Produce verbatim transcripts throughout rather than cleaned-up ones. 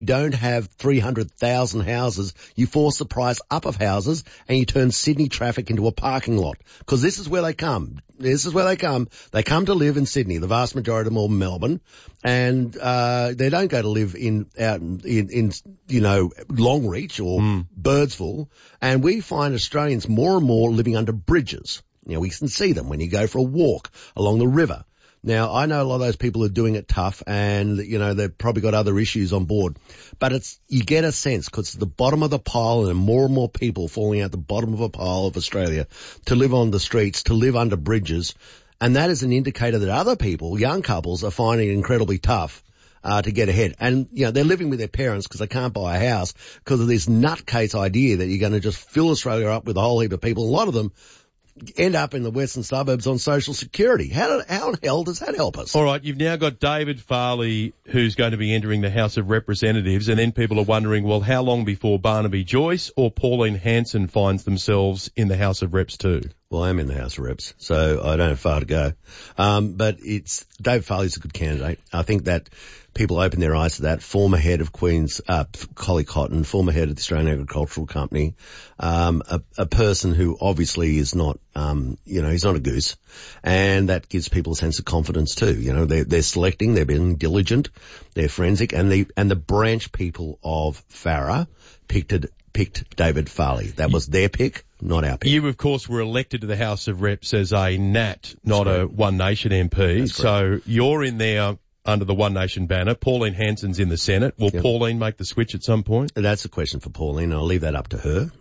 don't have three hundred thousand houses, you force the price up of houses and you turn Sydney traffic into a parking lot. Because this is where they come. This is where they come. They come to live in Sydney, the vast majority of them all Melbourne, and uh they don't go to live in out in, in, in you know, Longreach or mm. Birdsville. And we find Australians more and more living under bridges. You know, we can see them when you go for a walk along the river. Now, I know a lot of those people are doing it tough and, you know, they've probably got other issues on board. But it's, you get a sense, because it's the bottom of the pile and more and more people falling out the bottom of a pile of Australia to live on the streets, to live under bridges. And that is an indicator that other people, young couples, are finding it incredibly tough uh to get ahead. And, you know, they're living with their parents because they can't buy a house because of this nutcase idea that you're going to just fill Australia up with a whole heap of people. A lot of them end up in the western suburbs on social security. How, do, how the hell does that help us? All right, you've now got David Farley, who's going to be entering the House of Representatives, and then people are wondering, well, how long before Barnaby Joyce or Pauline Hanson finds themselves in the House of Reps too? Well, I'm in the House of Reps, so I don't have far to go. Um, but it's, David Farley's a good candidate. I think that people open their eyes to that. Former head of Queen's, uh, Collie Cotton, former head of the Australian Agricultural Company, um, a, a person who obviously is not, um, you know, he's not a goose. And that gives people a sense of confidence too. You know, they're, they're selecting, they're being diligent, they're forensic, and the, and the branch people of Farah picked it, picked David Farley. That was their pick, not our pick. You, of course, were elected to the House of Reps as a Nat, not a One Nation M P. So you're in there under the One Nation banner. Pauline Hanson's in the Senate. Will yep. Pauline make the switch at some point? That's a question for Pauline. I'll leave that up to her.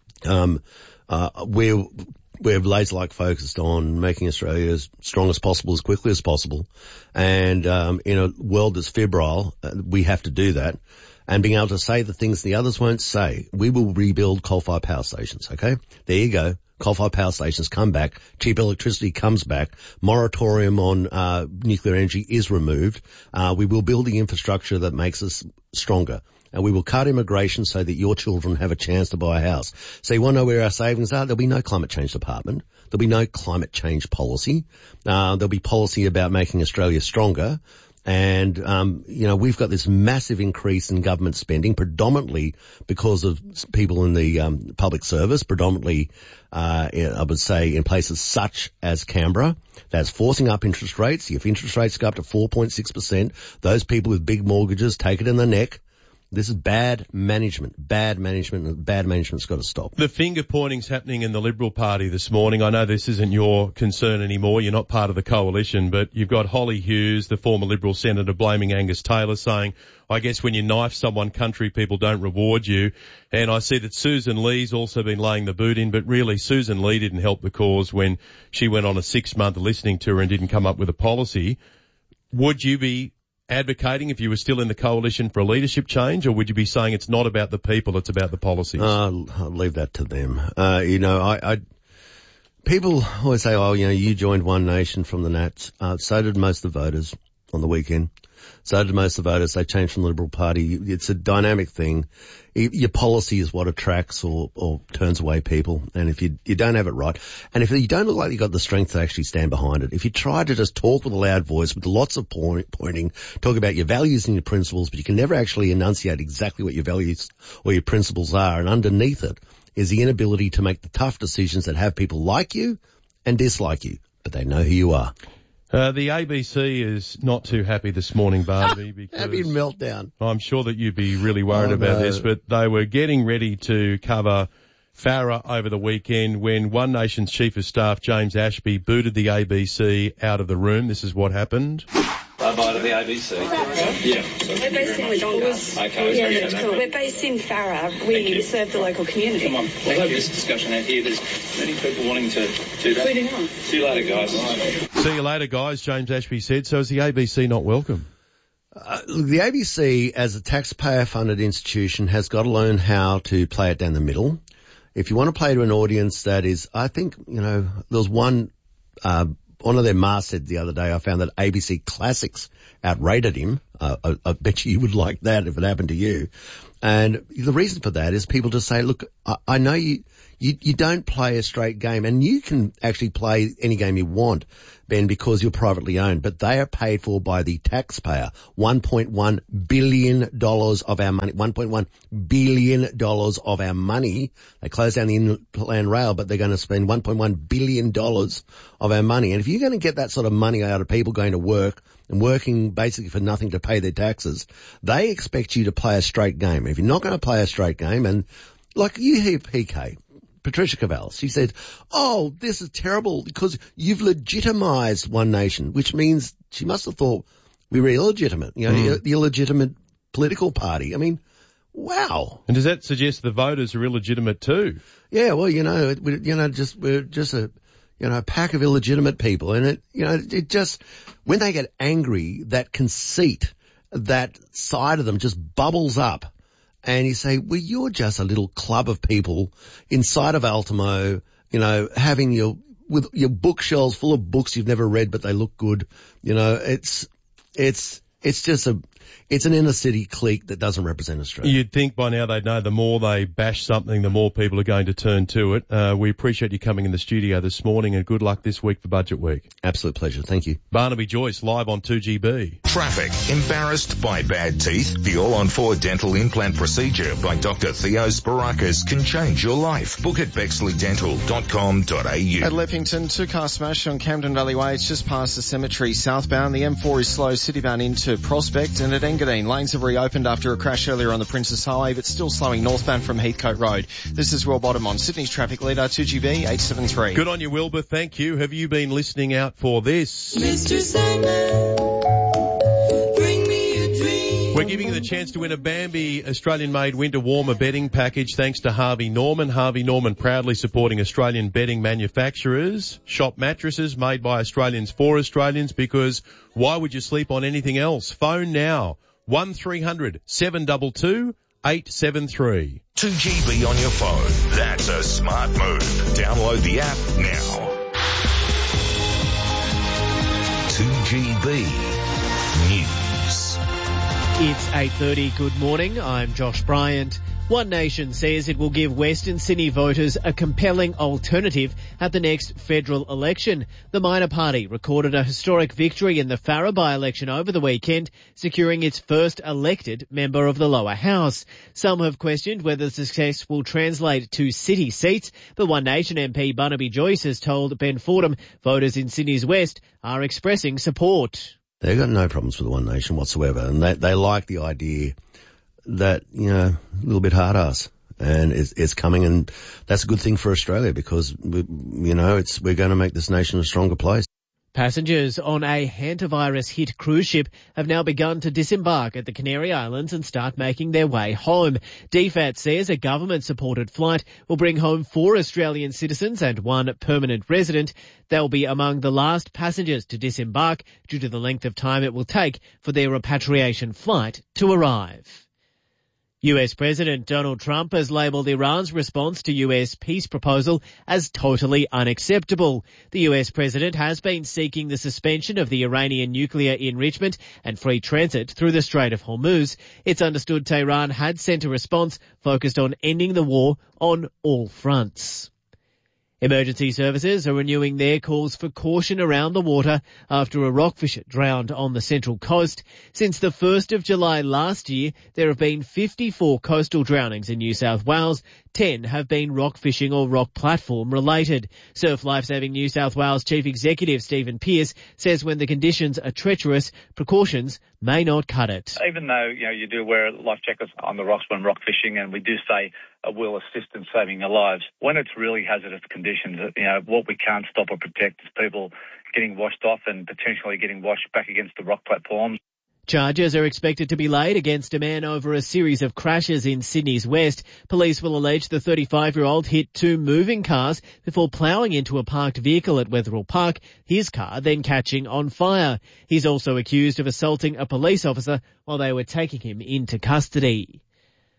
Um, uh, we're, we're laser-like focused on making Australia as strong as possible, as quickly as possible. And, um, in a world that's febrile, uh, we have to do that. And being able to say the things the others won't say. We will rebuild coal-fired power stations, okay? There you go. Coal-fired power stations come back. Cheap electricity comes back. Moratorium on uh nuclear energy is removed. Uh We will build the infrastructure that makes us stronger. And we will cut immigration so that your children have a chance to buy a house. So you want to know where our savings are? There'll be no climate change department. There'll be no climate change policy. Uh There'll be policy about making Australia stronger. And, um, you know, we've got this massive increase in government spending, predominantly because of people in the um, public service, predominantly, uh, I would say in places such as Canberra. That's forcing up interest rates. If interest rates go up to four point six percent, those people with big mortgages take it in the neck. This is bad management, bad management, and bad management's got to stop. The finger pointing's happening in the Liberal Party this morning. I know this isn't your concern anymore. You're not part of the coalition, but you've got Holly Hughes, the former Liberal Senator, blaming Angus Taylor, saying, I guess when you knife someone, country people don't reward you. And I see that Susan Lee's also been laying the boot in, but really Susan Lee didn't help the cause when she went on a six-month listening tour and didn't come up with a policy. Would you be advocating if you were still in the coalition for a leadership change, or would you be saying it's not about the people, it's about the policies? Uh, I'll leave that to them. Uh, you know, I, I, people always say, oh, you know, you joined One Nation from the Nats. Uh, so did most of the voters on the weekend. So did most of the voters. They changed from the Liberal Party. It's a dynamic thing. Your policy is what attracts or, or turns away people. And if you, you don't have it right, and if you don't look like you've got the strength to actually stand behind it, if you try to just talk with a loud voice with lots of point, pointing, talk about your values and your principles, but you can never actually enunciate exactly what your values or your principles are, and underneath it is the inability to make the tough decisions that have people like you and dislike you, but they know who you are. Uh, the A B C is not too happy this morning, Barnaby, because happy meltdown. I'm sure that you'd be really worried oh, about no. this, but they were getting ready to cover Farah over the weekend when One Nation's Chief of Staff, James Ashby, booted the A B C out of the room. This is what happened. Bye-bye to the A B C. Yeah. We're based in Wodonga. Okay. Yeah, that's cool. We're based in Farah. We serve the local community. Come on, we'll have this discussion out here. There's many people wanting to do that. We do not. See you later, guys. See you later, guys, James Ashby said. So is the A B C not welcome? Uh, look, the A B C, as a taxpayer-funded institution, has got to learn how to play it down the middle. If you want to play to an audience that is, I think, you know, there was one, uh, one of their mastheads the other day, I found that A B C Classics outrated him. Uh, I, I bet you you would like that if it happened to you. And the reason for that is people just say, look, I, I know you, you, you don't play a straight game, and you can actually play any game you want, Ben, because you're privately owned, but they are paid for by the taxpayer. one point one billion dollars of our money, one point one billion dollars of our money. They closed down the Inland Rail, but they're going to spend one point one billion dollars of our money. And if you're going to get that sort of money out of people going to work and working basically for nothing to pay their taxes, they expect you to play a straight game. If you're not going to play a straight game, and like you hear P K, Patricia Cavalls, she said, oh, this is terrible because you've legitimized One Nation, which means she must have thought we were illegitimate, you know, mm. the illegitimate political party. I mean, wow. And does that suggest the voters are illegitimate too? Yeah, well, you know, we, you know, just, we're just a, you know, a pack of illegitimate people. And it, you know, it just, when they get angry, that conceit, that side of them just bubbles up. And you say, well, you're just a little club of people inside of Ultimo, you know, having your, with your bookshelves full of books you've never read, but they look good. You know, it's, it's, it's just a, it's an inner city clique that doesn't represent Australia. You'd think by now they'd know the more they bash something, the more people are going to turn to it. Uh, we appreciate you coming in the studio this morning, and good luck this week for Budget Week. Absolute pleasure. Thank you. Barnaby Joyce live on two G B. Traffic. Embarrassed by bad teeth? The all-on-four dental implant procedure by Doctor Theo Sparakis can change your life. Book at bexley dental dot com dot a u. At Leppington, two-car smash on Camden Valley Way. It's just past the cemetery southbound. The M four is slow citybound into Prospect, and at Engadine, lanes have reopened after a crash earlier on the Princess Highway, but still slowing northbound from Heathcote Road. This is Will Bottom on Sydney's traffic leader, two G B eight seven three. Good on you, Wilbur. Thank you. Have you been listening out for this? Mister Sandman, bring me a dream. We're giving you the chance to win a Bambi Australian-made winter warmer bedding package thanks to Harvey Norman. Harvey Norman proudly supporting Australian bedding manufacturers. Shop mattresses made by Australians for Australians, because why would you sleep on anything else? Phone now. one three hundred seven two two eight seven three. two G B on your phone. That's a smart move. Download the app now. two G B News. It's eight thirty. Good morning. I'm Josh Bryant. One Nation says it will give Western Sydney voters a compelling alternative at the next federal election. The minor party recorded a historic victory in the Farrer by-election over the weekend, securing its first elected member of the lower house. Some have questioned whether the success will translate to city seats, but One Nation M P Barnaby Joyce has told Ben Fordham voters in Sydney's West are expressing support. They've got no problems with One Nation whatsoever, and they, they like the idea that, you know, a little bit hard ass, and it's, it's coming, and that's a good thing for Australia because, we, you know, it's, we're going to make this nation a stronger place. Passengers on a hantavirus-hit cruise ship have now begun to disembark at the Canary Islands and start making their way home. D F A T says a government-supported flight will bring home four Australian citizens and one permanent resident. They'll be among the last passengers to disembark due to the length of time it will take for their repatriation flight to arrive. U S President Donald Trump has labelled Iran's response to U S peace proposal as totally unacceptable. The U S president has been seeking the suspension of the Iranian nuclear enrichment and free transit through the Strait of Hormuz. It's understood Tehran had sent a response focused on ending the war on all fronts. Emergency services are renewing their calls for caution around the water after a rockfisher drowned on the Central Coast. Since the first of July last year, there have been fifty-four coastal drownings in New South Wales. ten have been rock fishing or rock platform related. Surf Lifesaving New South Wales Chief Executive Stephen Pearce says when the conditions are treacherous, precautions may not cut it. Even though, you know, you do wear life jackets on the rocks when rock fishing, and we do say it will assist in saving your lives, when it's really hazardous conditions, you know, what we can't stop or protect is people getting washed off and potentially getting washed back against the rock platforms. Charges are expected to be laid against a man over a series of crashes in Sydney's West. Police will allege the thirty-five-year-old hit two moving cars before ploughing into a parked vehicle at Wetherill Park, his car then catching on fire. He's also accused of assaulting a police officer while they were taking him into custody.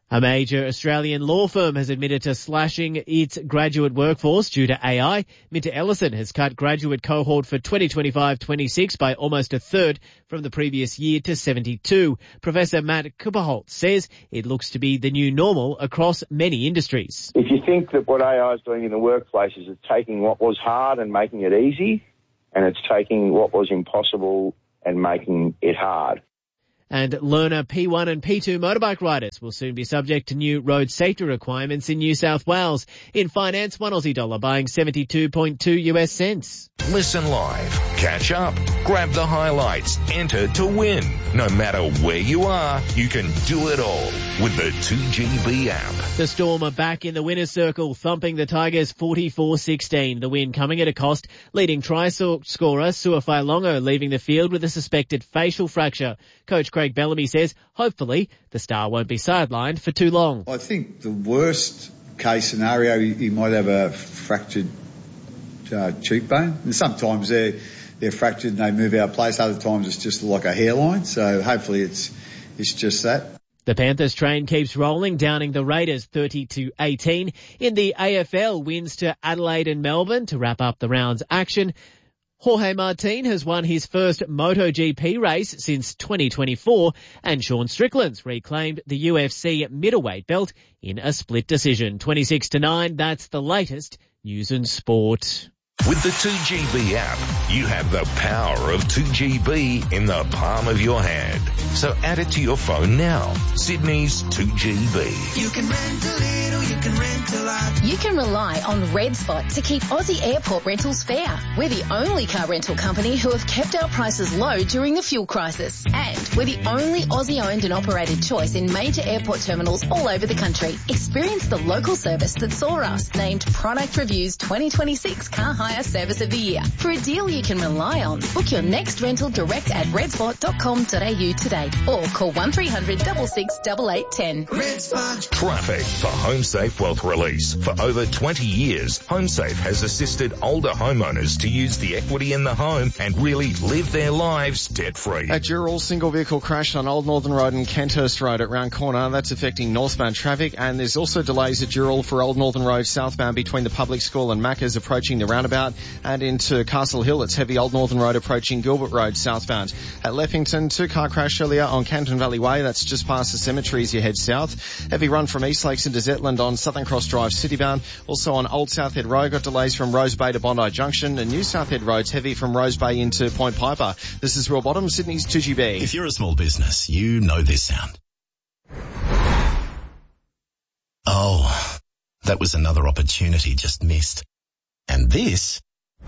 A major Australian law firm has admitted to slashing its graduate workforce due to A I. Minter Ellison has cut graduate cohort for twenty twenty-five twenty-six by almost a third from the previous year to seventy-two. Professor Matt Kupperholt says it looks to be the new normal across many industries. If you think that what A I is doing in the workplace is it's taking what was hard and making it easy, and it's taking what was impossible and making it hard. And learner P one and P two motorbike riders will soon be subject to new road safety requirements in New South Wales. In finance, one Aussie dollar buying seventy-two point two U S cents. Listen live, catch up, grab the highlights, enter to win. No matter where you are, you can do it all with the two G B app. The Storm are back in the winner's circle, thumping the Tigers forty-four sixteen. The win coming at a cost, leading try scorer Suafai Longo leaving the field with a suspected facial fracture. Coach Craig Bellamy says hopefully the star won't be sidelined for too long. I think the worst case scenario, you might have a fractured uh, cheekbone. And sometimes they're, they're fractured and they move out of place. Other times it's just like a hairline. So hopefully it's, it's just that. The Panthers train keeps rolling, downing the Raiders thirty to eighteen. In the A F L, wins to Adelaide and Melbourne to wrap up the round's action. Jorge Martin has won his first MotoGP race since twenty twenty-four, and Sean Strickland's reclaimed the U F C middleweight belt in a split decision. twenty-six to nine, that's the latest news and sport. With the two G B app, you have the power of two G B in the palm of your hand. So add it to your phone now. Sydney's two G B. You can rent a little, you can rent a lot. You can rely on Red Spot to keep Aussie airport rentals fair. We're the only car rental company who have kept our prices low during the fuel crisis. And we're the only Aussie-owned and operated choice in major airport terminals all over the country. Experience the local service that saw us named Product Review's twenty twenty-six Car Hire Service of the Year. For a deal you can rely on, book your next rental direct at redspot dot com dot a u today or call one three hundred six six eight eight one zero. Red Spot. Traffic for HomeSafe Wealth Release. For over twenty years, HomeSafe has assisted older homeowners to use the equity in the home and really live their lives debt-free. A Dural single vehicle crash on Old Northern Road and Kenthurst Road at Round Corner. That's affecting northbound traffic, and there's also delays at Dural for Old Northern Road southbound between the public school and Macca's approaching the roundabout, and into Castle Hill it's heavy Old Northern Road approaching Gilbert Road southbound. At Leffington, two car crash earlier on Camden Valley Way, that's just past the cemetery as you head south. Heavy run from East Lakes into Zetland on Southern Cross Drive citybound. Also on Old Southhead Road, got delays from Rose Bay to Bondi Junction, and New Southhead Road's heavy from Rose Bay into Point Piper. This is Will Bottom, Sydney's two G B. If you're a small business, you know this sound. Oh, that was another opportunity just missed. And this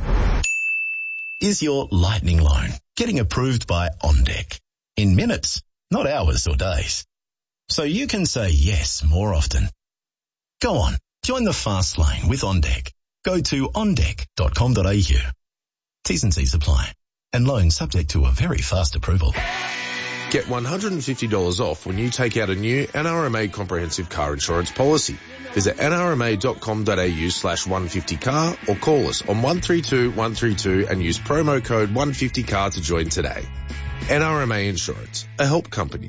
is your lightning loan getting approved by OnDeck in minutes, not hours or days. So you can say yes more often. Go on, join the fast lane with OnDeck. Go to on deck dot com dot a u. T's and C's apply, and loans subject to a very fast approval. Get one hundred fifty dollars off when you take out a new N R M A comprehensive car insurance policy. Visit n r m a dot com dot a u slash one fifty car or call us on one three two one three two and use promo code one fifty car to join today. N R M A Insurance, a help company.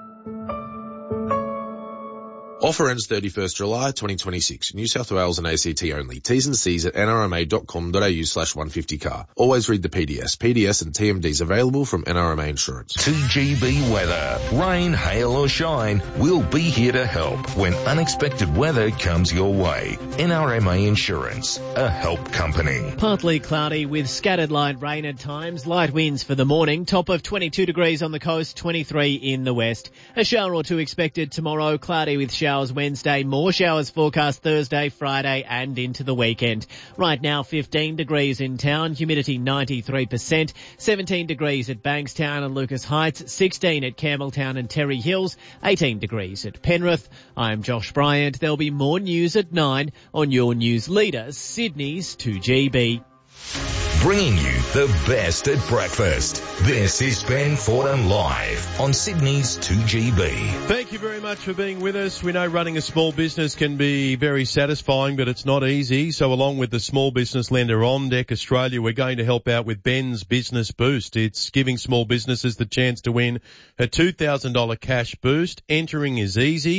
Offer ends thirty-first July twenty twenty-six. New South Wales and A C T only. T's and C's at n r m a dot com dot a u slash one fifty car. Always read the P D S. P D S and T M Ds available from N R M A Insurance. two G B weather. Rain, hail or shine, we'll be here to help when unexpected weather comes your way. N R M A Insurance, a help company. Partly cloudy with scattered light rain at times. Light winds for the morning. Top of twenty-two degrees on the coast, twenty-three in the west. A shower or two expected tomorrow. Cloudy with showers Wednesday. More showers forecast Thursday, Friday and into the weekend. Right now fifteen degrees in town. Humidity ninety-three percent. seventeen degrees at Bankstown and Lucas Heights. sixteen at Campbelltown and Terry Hills. eighteen degrees at Penrith. I'm Josh Bryant. There'll be more news at nine on your news leader, Sydney's two G B. Bringing you the best at breakfast. This is Ben Fordham Live on Sydney's two G B. Thank you very much for being with us. We know running a small business can be very satisfying, but it's not easy. So along with the small business lender OnDeck Australia, we're going to help out with Ben's Business Boost. It's giving small businesses the chance to win a two thousand dollars cash boost. Entering is easy.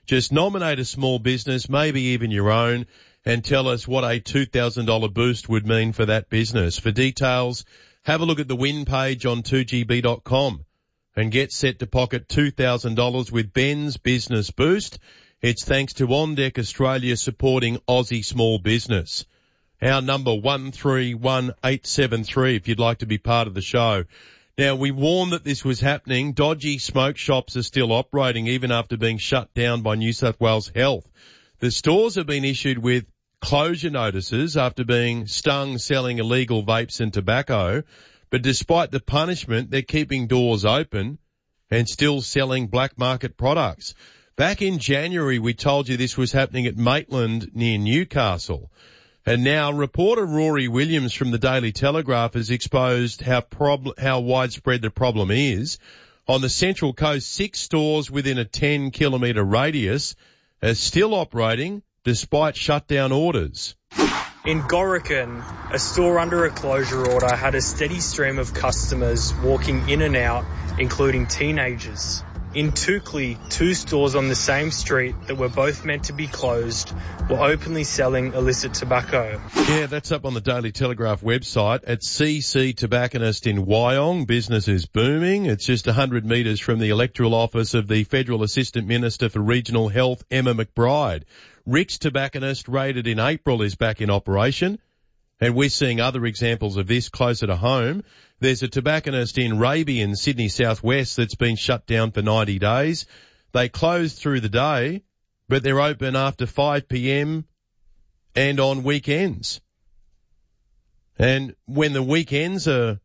Just nominate a small business, maybe even your own, and tell us what a two thousand dollars boost would mean for that business. For details, have a look at the win page on two G B dot com and get set to pocket two thousand dollars with Ben's Business Boost. It's thanks to OnDeck Australia supporting Aussie small business. Our number one three one eight seven three if you'd like to be part of the show. Now, we warned that this was happening. Dodgy smoke shops are still operating even after being shut down by New South Wales Health. The stores have been issued with closure notices after being stung selling illegal vapes and tobacco. But despite the punishment, they're keeping doors open and still selling black market products. Back in January, we told you this was happening at Maitland near Newcastle. And now reporter Rory Williams from the Daily Telegraph has exposed how prob- how widespread the problem is. On the Central Coast, six stores within a ten kilometre radius are still operating despite shutdown orders. In Gorokan, a store under a closure order had a steady stream of customers walking in and out, including teenagers. In Toukley, two stores on the same street that were both meant to be closed were openly selling illicit tobacco. Yeah, that's up on the Daily Telegraph website. At C C Tobacconist in Wyong, business is booming. It's just one hundred metres from the electoral office of the Federal Assistant Minister for Regional Health, Emma McBride. Rick's Tobacconist, raided in April, is back in operation. And we're seeing other examples of this closer to home. There's a tobacconist in Raby in Sydney Southwest that's been shut down for ninety days. They close through the day, but they're open after five p.m. and on weekends. And when the weekends are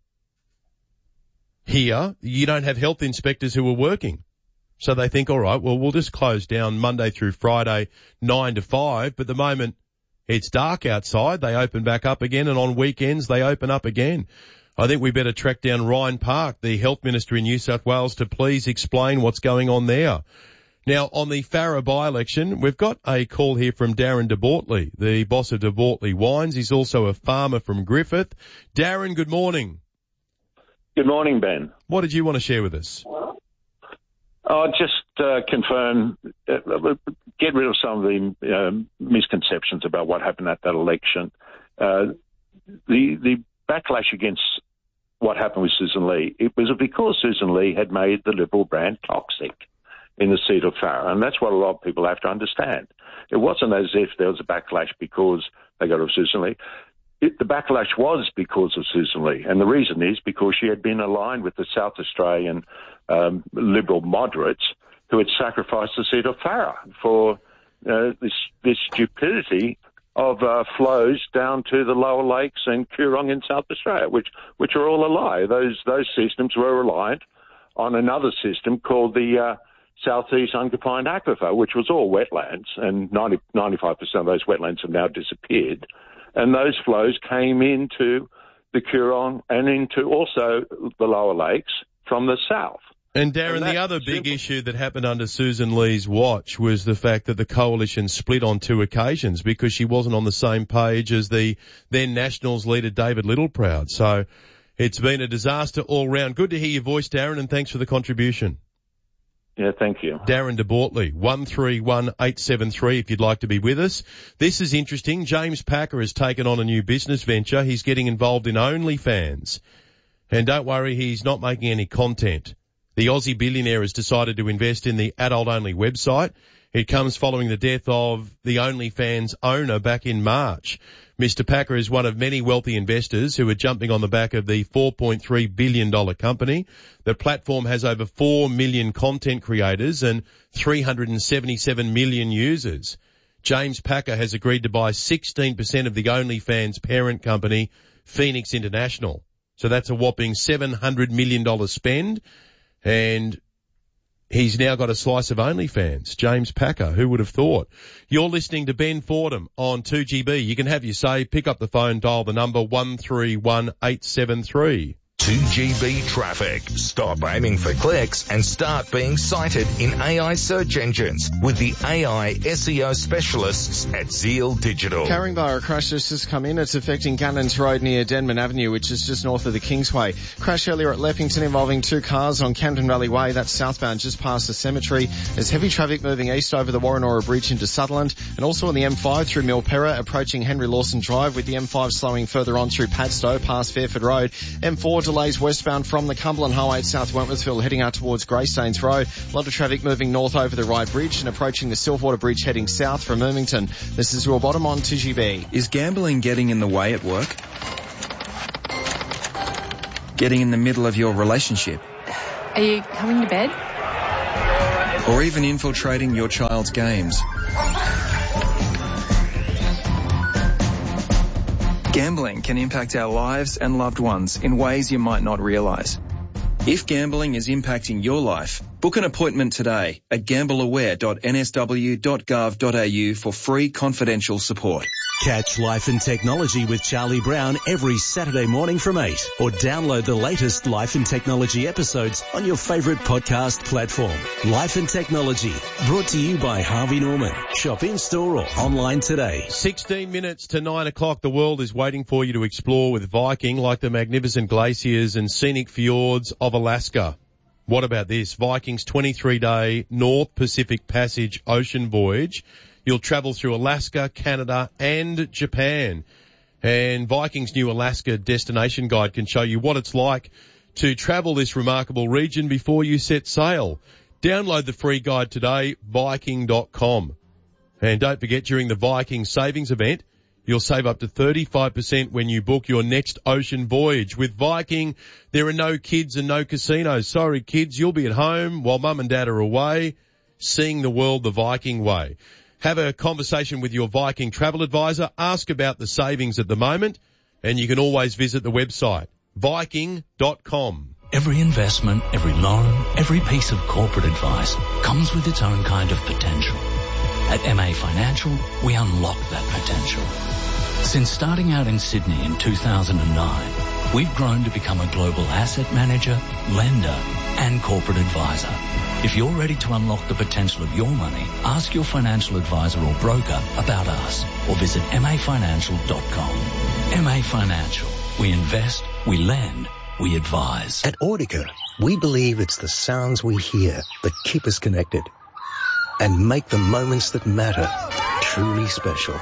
here, you don't have health inspectors who are working. So they think, all right, well, we'll just close down Monday through Friday, nine to five, but the moment it's dark outside, they open back up again, and on weekends they open up again. I think we better track down Ryan Park, the Health Minister in New South Wales, to please explain what's going on there. Now, on the Farrer by-election, we've got a call here from Darren de Bortley, the boss of de Bortley Wines. He's also a farmer from Griffith. Darren, good morning. Good morning, Ben. What did you want to share with us? Oh, just uh, confirm, uh, get rid of some of the uh, misconceptions about what happened at that election. Uh, the the backlash against what happened with Susan Lee, it was because Susan Lee had made the Liberal brand toxic in the seat of Farrer, and that's what a lot of people have to understand. It wasn't as if there was a backlash because they got rid of Susan Lee. It, the backlash was because of Susan Lee, and the reason is because she had been aligned with the South Australian um, Liberal moderates who had sacrificed the seat of Farrer for uh, this, this stupidity of uh, flows down to the lower lakes and Coorong in South Australia, which which are all a lie. Those those systems were reliant on another system called the uh, Southeast Unconfined Aquifer, which was all wetlands, and ninety, ninety-five percent of those wetlands have now disappeared. And those flows came into the Coorong and into also the lower lakes from the south. And Darren, and the other big simple. issue that happened under Susan Lee's watch was the fact that the coalition split on two occasions because she wasn't on the same page as the then Nationals leader David Littleproud. So it's been a disaster all round. Good to hear your voice, Darren, and thanks for the contribution. Yeah, thank you. Darren de Bortley, one three one eight seven three if you'd like to be with us. This is interesting. James Packer has taken on a new business venture. He's getting involved in OnlyFans. And don't worry, he's not making any content. The Aussie billionaire has decided to invest in the adult-only website. It comes following the death of the OnlyFans owner back in March. Mister Packer is one of many wealthy investors who are jumping on the back of the four point three billion dollars company. The platform has over four million content creators and three hundred seventy-seven million users. James Packer has agreed to buy sixteen percent of the OnlyFans parent company, Phoenix International. So that's a whopping seven hundred million dollars spend. And he's now got a slice of OnlyFans. James Packer, who would have thought? You're listening to Ben Fordham on two G B. You can have your say. Pick up the phone, dial the number one three one eight seven three. two G B traffic. Stop aiming for clicks and start being cited in A I search engines with the A I S E O specialists at Zeal Digital. Caringbah, a crash has just come in. It's affecting Cannons Road near Denman Avenue, which is just north of the Kingsway. Crash earlier at Leppington involving two cars on Camden Valley Way. That's southbound just past the cemetery. There's heavy traffic moving east over the Warrenora Bridge into Sutherland, and also on the M five through Milperra, approaching Henry Lawson Drive, with the M five slowing further on through Padstow past Fairford Road. M four delays westbound from the Cumberland Highway at South Wentworthville heading out towards Greystanes Road. A lot of traffic moving north over the Rye Bridge and approaching the Silverwater Bridge heading south from Ermington. This is Will Bottom on two G B. Is gambling getting in the way at work? Getting in the middle of your relationship? Are you coming to bed? Or even infiltrating your child's games? Gambling can impact our lives and loved ones in ways you might not realise. If gambling is impacting your life, book an appointment today at gambleaware dot n s w dot gov dot a u for free confidential support. Catch Life and Technology with Charlie Brown every Saturday morning from eight, or download the latest Life and Technology episodes on your favourite podcast platform. Life and Technology, brought to you by Harvey Norman. Shop in-store or online today. sixteen minutes to nine o'clock. The world is waiting for you to explore with Viking, like the magnificent glaciers and scenic fjords of Alaska. What about this? Viking's twenty-three day North Pacific Passage ocean voyage. You'll travel through Alaska, Canada and Japan. And Viking's new Alaska destination guide can show you what it's like to travel this remarkable region before you set sail. Download the free guide today, viking dot com. And don't forget, during the Viking Savings event, you'll save up to thirty-five percent when you book your next ocean voyage. With Viking, there are no kids and no casinos. Sorry, kids, you'll be at home while mum and dad are away, seeing the world the Viking way. Have a conversation with your Viking travel advisor. Ask about the savings at the moment, and you can always visit the website, viking dot com. Every investment, every loan, every piece of corporate advice comes with its own kind of potential. At M A Financial, we unlock that potential. Since starting out in Sydney in two thousand nine, we've grown to become a global asset manager, lender, and corporate advisor. If you're ready to unlock the potential of your money, ask your financial advisor or broker about us, or visit m a financial dot com. M A Financial. We invest, we lend, we advise. At Audica, we believe it's the sounds we hear that keep us connected and make the moments that matter truly special.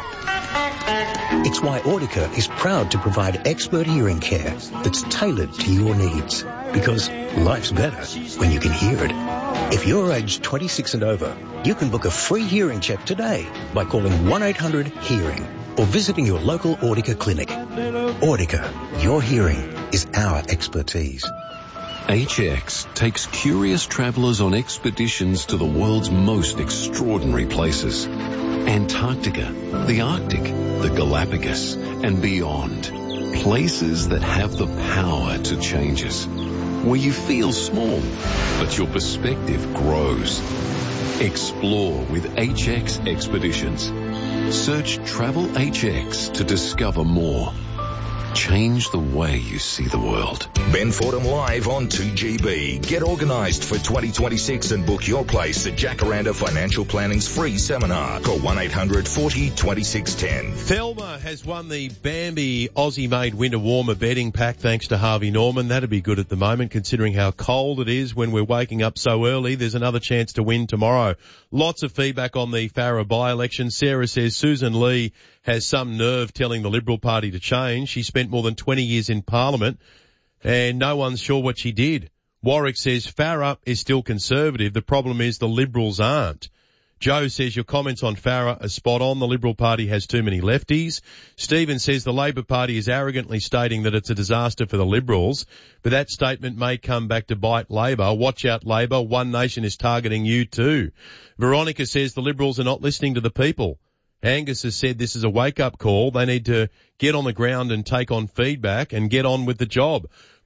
It's why Audica is proud to provide expert hearing care that's tailored to your needs, because life's better when you can hear it. If you're aged twenty-six and over, you can book a free hearing check today by calling one eight hundred hearing or visiting your local Audica clinic. Audica, your hearing is our expertise. H X takes curious travellers on expeditions to the world's most extraordinary places. Antarctica, the Arctic, the Galapagos, and beyond. Places that have the power to change us. Where you feel small, but your perspective grows. Explore with H X Expeditions. Search Travel H X to discover more. Change the way you see the world. Ben Fordham live on two G B. Get organised for twenty twenty-six and book your place at Jacaranda Financial Planning's free seminar. Call one eight hundred forty twenty-six ten. Thelma has won the Bambi Aussie-made winter warmer bedding pack thanks to Harvey Norman. That'd be good at the moment considering how cold it is when we're waking up so early. There's another chance to win tomorrow. Lots of feedback on the Farrer by-election. Sarah says Susan Lee has some nerve telling the Liberal Party to change. She spent more than twenty years in Parliament and no one's sure what she did. Warwick says Farrer is still Conservative. The problem is the Liberals aren't. Joe says your comments on Farrer are spot on. The Liberal Party has too many lefties. Stephen says the Labor Party is arrogantly stating that it's a disaster for the Liberals, but that statement may come back to bite Labor. Watch out, Labor. One Nation is targeting you too. Veronica says the Liberals are not listening to the people. Angus has said this is a wake-up call. They need to get on the ground and take on feedback and get on with the job.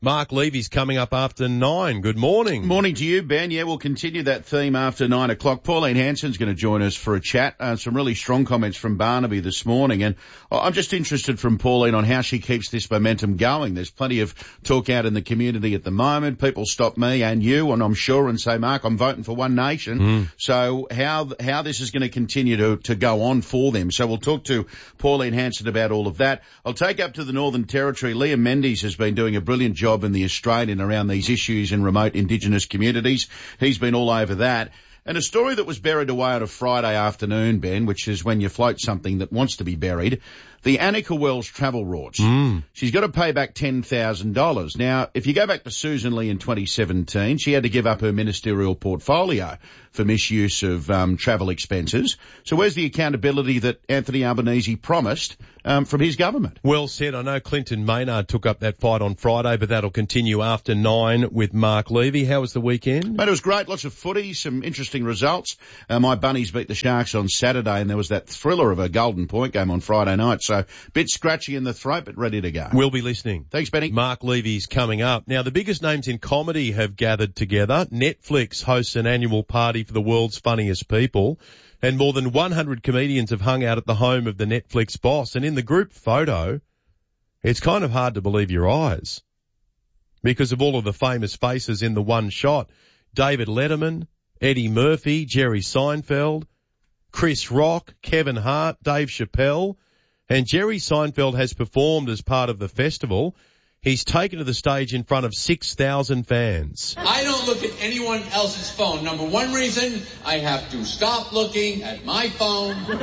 Mark Levy's coming up after nine. Good morning. Morning to you, Ben. Yeah, we'll continue that theme after nine o'clock. Pauline Hanson's going to join us for a chat. Uh, some really strong comments from Barnaby this morning. And I'm just interested from Pauline on how she keeps this momentum going. There's plenty of talk out in the community at the moment. People stop me and you, and I'm sure, and say, Mark, I'm voting for One Nation. Mm. So how how this is going to continue to, to go on for them. So we'll talk to Pauline Hanson about all of that. I'll take up to the Northern Territory. Liam Mendes has been doing a brilliant job in the Australian around these issues in remote Indigenous communities. He's been all over that. And a story that was buried away on a Friday afternoon, Ben, which is when you float something that wants to be buried. The Annika Wells travel routes. Mm. She's got to pay back ten thousand dollars. Now, if you go back to Susan Lee in twenty seventeen, she had to give up her ministerial portfolio for misuse of um, travel expenses. So where's the accountability that Anthony Albanese promised um, from his government? Well said. I know Clinton Maynard took up that fight on Friday, but that'll continue after nine with Mark Levy. How was the weekend? Mate, it was great. Lots of footy, some interesting results. Uh, my Bunnies beat the Sharks on Saturday, and there was that thriller of a Golden Point game on Friday night. So a bit scratchy in the throat, but ready to go. We'll be listening. Thanks, Benny. Mark Levy's coming up. Now, the biggest names in comedy have gathered together. Netflix hosts an annual party for the world's funniest people, and more than one hundred comedians have hung out at the home of the Netflix boss. And in the group photo, it's kind of hard to believe your eyes because of all of the famous faces in the one shot. David Letterman, Eddie Murphy, Jerry Seinfeld, Chris Rock, Kevin Hart, Dave Chappelle, and Jerry Seinfeld has performed as part of the festival. He's taken to the stage in front of six thousand fans. I don't look at anyone else's phone. Number one reason, I have to stop looking at my phone, which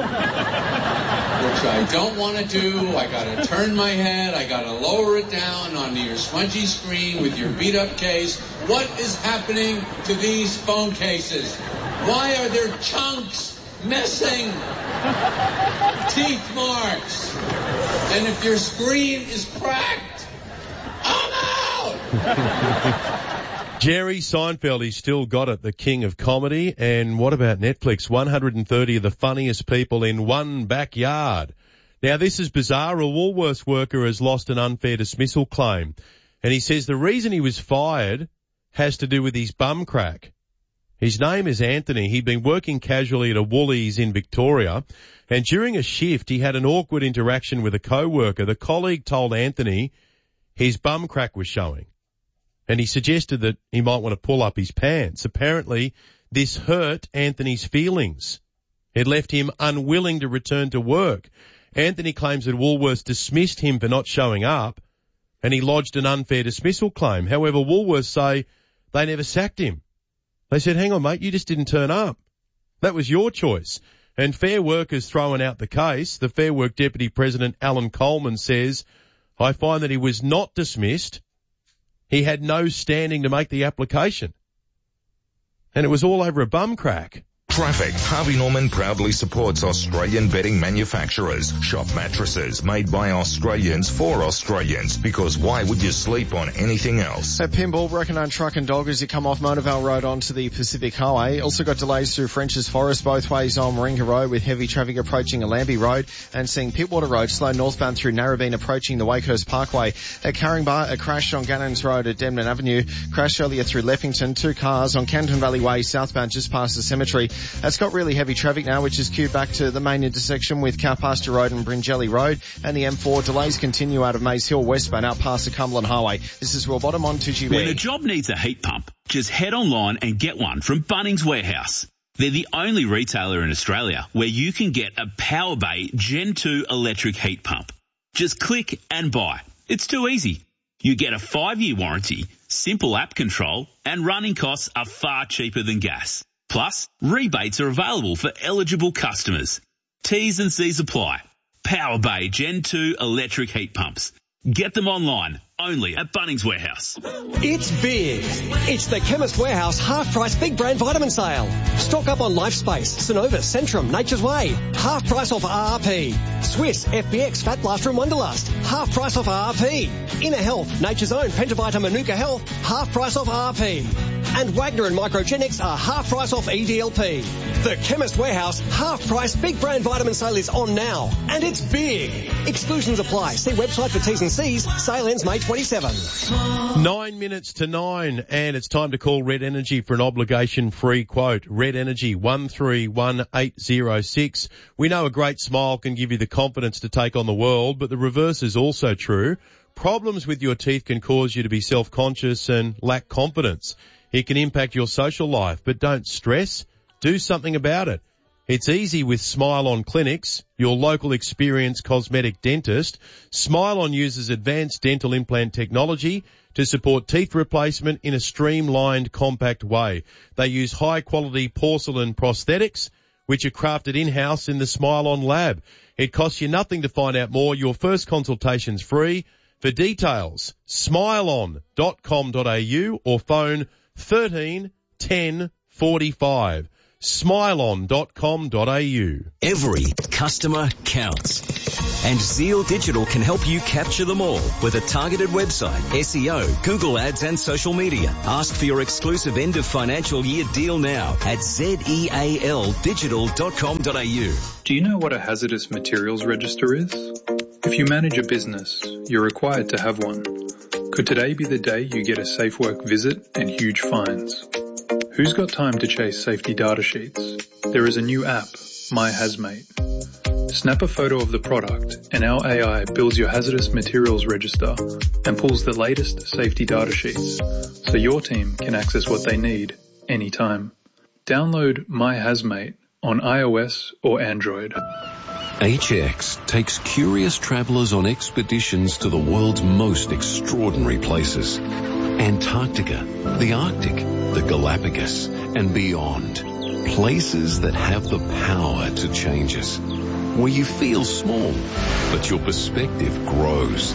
I don't want to do. I gotta turn my head. I gotta lower it down onto your smudgy screen with your beat up case. What is happening to these phone cases? Why are there chunks missing? Teeth marks. And if your screen is cracked, I'm out! Jerry Seinfeld, he's still got it, the king of comedy. And what about Netflix? one hundred thirty of the funniest people in one backyard. Now, this is bizarre. A Woolworths worker has lost an unfair dismissal claim. And he says the reason he was fired has to do with his bum crack. His name is Anthony. He'd been working casually at a Woolies in Victoria. And during a shift, he had an awkward interaction with a co-worker. The colleague told Anthony his bum crack was showing, and he suggested that he might want to pull up his pants. Apparently, this hurt Anthony's feelings. It left him unwilling to return to work. Anthony claims that Woolworths dismissed him for not showing up, and he lodged an unfair dismissal claim. However, Woolworths say they never sacked him. They said, hang on, mate, you just didn't turn up. That was your choice. And Fair Work has thrown out the case. The Fair Work Deputy President, Alan Coleman, says, I find that he was not dismissed. He had no standing to make the application. And it was all over a bum crack. Traffic. Harvey Norman proudly supports Australian bedding manufacturers. Shop mattresses made by Australians for Australians, because why would you sleep on anything else? At Pinball, Broken Truck and Dog as you come off Monavale Road onto the Pacific Highway. Also got delays through French's Forest both ways on Warringah Road with heavy traffic approaching Allambie Road, and seeing Pittwater Road slow northbound through Narrabeen approaching the Wakehurst Parkway. At Caringbah, a crash on Gannons Road at Demnon Avenue. Crash earlier through Leppington. Two cars on Canton Valley Way southbound just past the cemetery. It's got really heavy traffic now, which is queued back to the main intersection with Cowpasture Road and Bringelly Road. And the M four delays continue out of Maze Hill westbound out past the Cumberland Highway. This is Will Bottom on two G B. When a job needs a heat pump, just head online and get one from Bunnings Warehouse. They're the only retailer in Australia where you can get a PowerBay Gen two electric heat pump. Just click and buy. It's too easy. You get a five-year warranty, simple app control, and running costs are far cheaper than gas. Plus, rebates are available for eligible customers. T's and C's apply. PowerBay Gen two electric heat pumps. Get them online, only at Bunnings Warehouse. It's big. It's the Chemist Warehouse half-price big brand vitamin sale. Stock up on LifeSpace, Synovus, Centrum, Nature's Way. Half price off R R P. Swiss, F B X, Fat Blaster and Wonderlust. Half price off R R P. Inner Health, Nature's Own, Pentavita Manuka Health. Half price off R R P. And Wagner and Microgenics are half price off E D L P. The Chemist Warehouse half price big brand vitamin sale is on now. And it's big. Exclusions apply. See website for T's and C's. Sale ends May twenty-seventh. Nine minutes to nine, and it's time to call Red Energy for an obligation-free quote. Red Energy, one three one eight zero six. We know a great smile can give you the confidence to take on the world, but the reverse is also true. Problems with your teeth can cause you to be self-conscious and lack confidence. It can impact your social life, but don't stress. Do something about it. It's easy with Smile On Clinics, your local experienced cosmetic dentist. Smile On uses advanced dental implant technology to support teeth replacement in a streamlined, compact way. They use high-quality porcelain prosthetics, which are crafted in-house in the Smile On lab. It costs you nothing to find out more. Your first consultation's free. For details, smile on dot com dot a u or phone thirteen ten forty-five. smile on dot com dot a u. Every customer counts. And Zeal Digital can help you capture them all with a targeted website, S E O, Google Ads and social media. Ask for your exclusive end of financial year deal now at zeal digital dot com dot a u. Do you know what a hazardous materials register is? If you manage a business, you're required to have one. Could today be the day you get a safe work visit and huge fines? Who's got time to chase safety data sheets? There is a new app, My Hazmate. Snap a photo of the product and our A I builds your hazardous materials register and pulls the latest safety data sheets so your team can access what they need anytime. Download My Hazmate on iOS or Android. H X takes curious travellers on expeditions to the world's most extraordinary places. Antarctica, the Arctic, the Galapagos, and beyond. Places that have the power to change us. Where you feel small, but your perspective grows.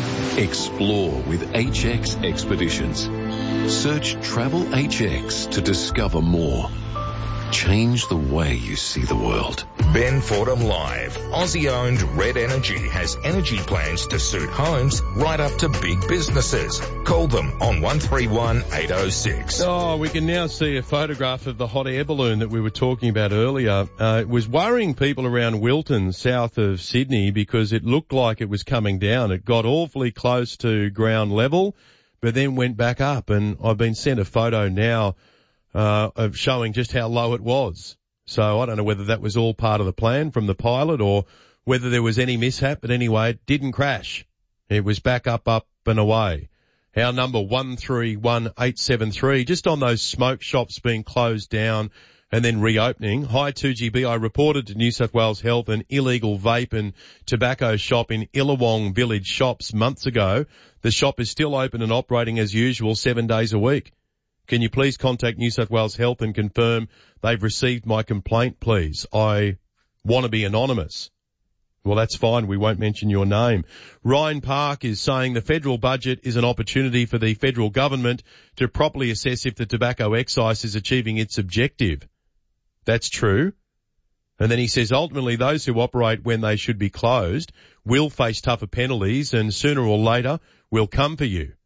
Explore with H X Expeditions. Search Travel H X to discover more. Change the way you see the world. Ben Fordham Live. Aussie-owned Red Energy has energy plans to suit homes right up to big businesses. Call them on one three one eight oh six. Oh, we can now see a photograph of the hot air balloon that we were talking about earlier. Uh, it was worrying people around Wilton, south of Sydney, because it looked like it was coming down. It got awfully close to ground level, but then went back up. And I've been sent a photo now uh, of showing just how low it was. So I don't know whether that was all part of the plan from the pilot or whether there was any mishap, but anyway, it didn't crash. It was back up, up and away. Our number one three one eight seven three, just on those smoke shops being closed down and then reopening. Hi two G B, I reported to New South Wales Health an illegal vape and tobacco shop in Illawong Village Shops months ago. The shop is still open and operating as usual seven days a week. Can you please contact New South Wales Health and confirm they've received my complaint, please? I want to be anonymous. Well, that's fine. We won't mention your name. Ryan Park is saying the federal budget is an opportunity for the federal government to properly assess if the tobacco excise is achieving its objective. That's true. And then he says ultimately those who operate when they should be closed will face tougher penalties and sooner or later will come for you.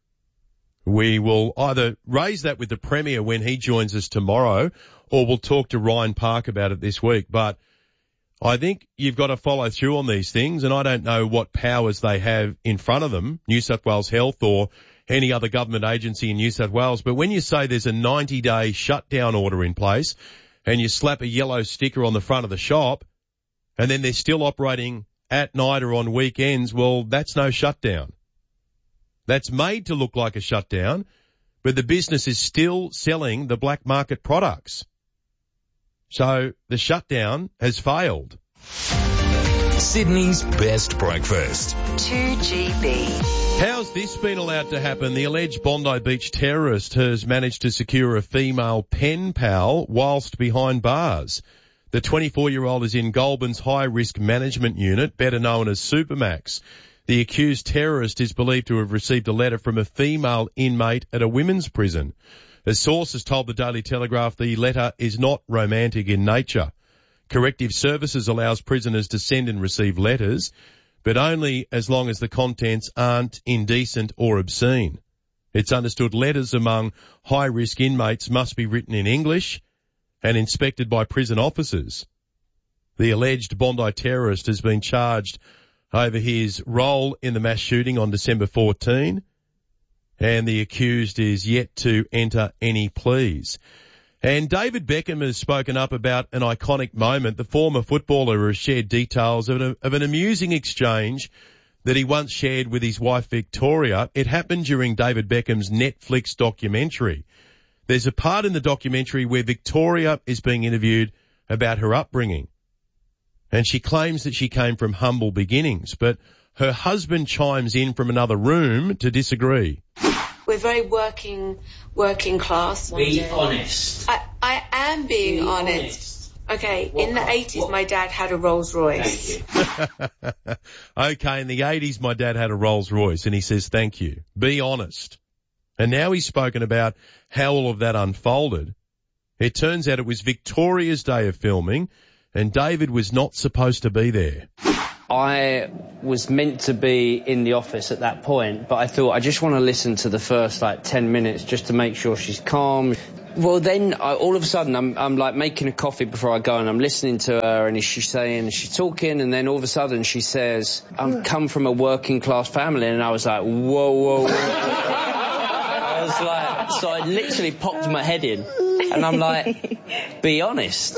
We will either raise that with the Premier when he joins us tomorrow, or we'll talk to Ryan Park about it this week. But I think you've got to follow through on these things, and I don't know what powers they have in front of them, New South Wales Health or any other government agency in New South Wales. But when you say there's a ninety-day shutdown order in place and you slap a yellow sticker on the front of the shop and then they're still operating at night or on weekends, well, that's no shutdown. That's made to look like a shutdown, but the business is still selling the black market products. So the shutdown has failed. Sydney's best breakfast. two G B. How's this been allowed to happen? The alleged Bondi Beach terrorist has managed to secure a female pen pal whilst behind bars. The twenty-four-year-old is in Goulburn's High Risk Management Unit, better known as Supermax. The accused terrorist is believed to have received a letter from a female inmate at a women's prison. A source has told the Daily Telegraph the letter is not romantic in nature. Corrective Services allows prisoners to send and receive letters, but only as long as the contents aren't indecent or obscene. It's understood letters among high-risk inmates must be written in English and inspected by prison officers. The alleged Bondi terrorist has been charged over his role in the mass shooting on December fourteenth, and the accused is yet to enter any pleas. And David Beckham has spoken up about an iconic moment. The former footballer has shared details of an, of an amusing exchange that he once shared with his wife Victoria. It happened during David Beckham's Netflix documentary. There's a part in the documentary where Victoria is being interviewed about her upbringing, and she claims that she came from humble beginnings, but her husband chimes in from another room to disagree. We're very working, working class. Be honest. I, I am being Be honest. honest. Okay, What- in the eighties, what- my dad had a Rolls Royce. Okay, in the eighties, my dad had a Rolls Royce, and he says, thank you. Be honest. And now he's spoken about how all of that unfolded. It turns out it was Victoria's day of filming, and David was not supposed to be there. I was meant to be in the office at that point, but I thought I just want to listen to the first like ten minutes just to make sure she's calm. Well, then I, all of a sudden I'm, I'm like making a coffee before I go, and I'm listening to her, and she's saying, she's talking, and then all of a sudden she says, "I'm come from a working class family," and I was like, whoa, whoa, whoa. I was like, so I literally popped my head in, and I'm like, be honest.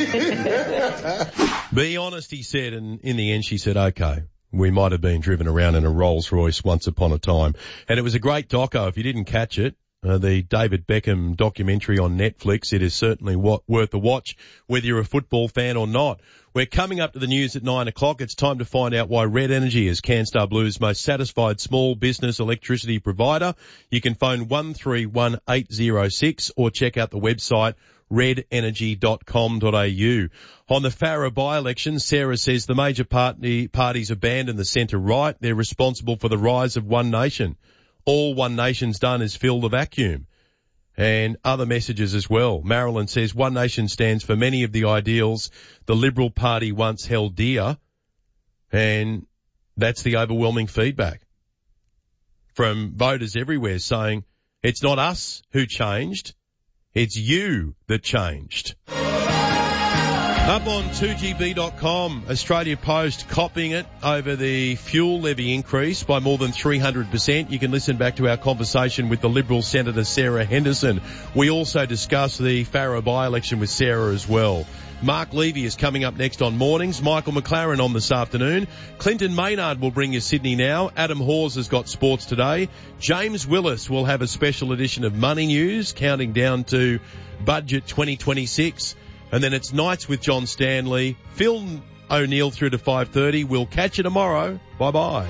Be honest, he said, and in the end she said, okay, we might have been driven around in a Rolls Royce once upon a time. And it was a great doco. If you didn't catch it, uh, the David Beckham documentary on Netflix, it is certainly what, worth a watch, whether you're a football fan or not. We're coming up to the news at nine o'clock. It's time to find out why Red Energy is Canstar Blue's most satisfied small business electricity provider. You can phone one three one eight zero six or check out the website red energy dot com dot a u. On the Farrer by-election, Sarah says the major party, parties abandon the centre-right. They're responsible for the rise of One Nation. All One Nation's done is fill the vacuum. And other messages as well. Marilyn says One Nation stands for many of the ideals the Liberal Party once held dear, and that's the overwhelming feedback from voters everywhere saying it's not us who changed, it's you that changed. Up on two G B dot com, Australia Post copying it over the fuel levy increase by more than three hundred percent. You can listen back to our conversation with the Liberal Senator Sarah Henderson. We also discuss the Farrer by-election with Sarah as well. Mark Levy is coming up next on Mornings. Michael McLaren on this afternoon. Clinton Maynard will bring you Sydney Now. Adam Hawes has got sports today. James Willis will have a special edition of Money News, counting down to Budget twenty twenty-six. And then it's Nights with John Stanley. Phil O'Neill through to five thirty. We'll catch you tomorrow. Bye-bye.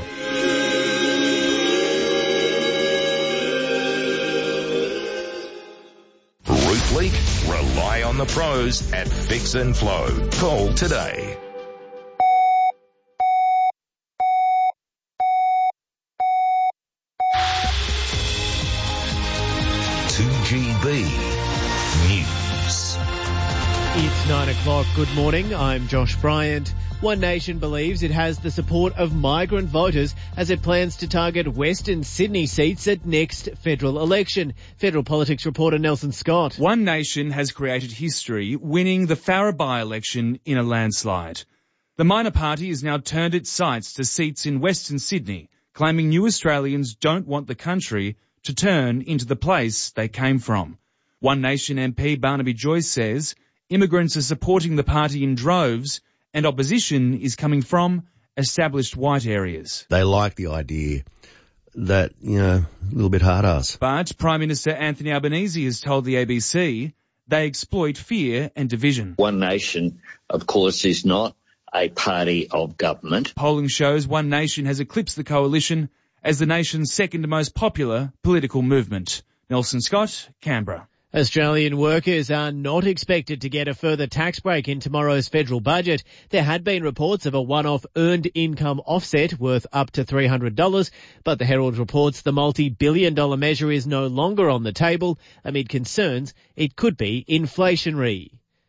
Roof leak? Rely on the pros at Fix and Flow. Call today. two G B News. It's nine o'clock. Good morning. I'm Josh Bryant. One Nation believes it has the support of migrant voters as it plans to target Western Sydney seats at next federal election. Federal politics reporter Nelson Scott. One Nation has created history, winning the Farrer by-election in a landslide. The minor party has now turned its sights to seats in Western Sydney, claiming new Australians don't want the country to turn into the place they came from. One Nation M P Barnaby Joyce says immigrants are supporting the party in droves and opposition is coming from established white areas. They like the idea that, you know, a little bit hard ass. But Prime Minister Anthony Albanese has told the A B C they exploit fear and division. One Nation, of course, is not a party of government. Polling shows One Nation has eclipsed the coalition as the nation's second most popular political movement. Nelson Scott, Canberra. Australian workers are not expected to get a further tax break in tomorrow's federal budget. There had been reports of a one-off earned income offset worth up to three hundred dollars, but the Herald reports the multi-billion dollar measure is no longer on the table amid concerns it could be inflationary.